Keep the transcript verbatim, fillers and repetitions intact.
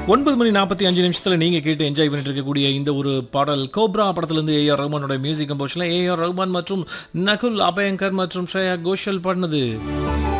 ஒன்பது மணி நாற்பத்தி அஞ்சு நிமிஷத்தில் நீங்கள் கேட்டு என்ஜாய் பண்ணிட்டு இருக்கக்கூடிய இந்த ஒரு பாடல் கோப்ரா படத்திலிருந்து ஏஆர் ரஹ்மானோட மியூசிக் கம்போஷனில் ஏஆர் ரஹ்மான் மற்றும் நகுல் அபயங்கர் மற்றும் ஸ்ரேயா கோஷல் பாடினது.